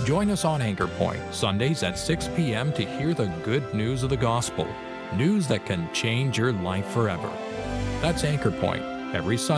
Join us on Anchor Point, Sundays at 6 p.m. to hear the good news of the gospel, news that can change your life forever. That's Anchor Point, every Sunday